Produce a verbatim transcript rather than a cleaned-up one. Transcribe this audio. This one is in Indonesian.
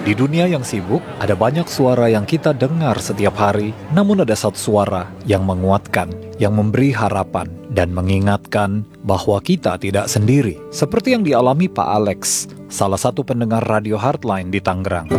Di dunia yang sibuk, ada banyak suara yang kita dengar setiap hari, namun ada satu suara yang menguatkan, yang memberi harapan, dan mengingatkan bahwa kita tidak sendiri. Seperti yang dialami Pak Alex, salah satu pendengar Radio Heartline di Tangerang.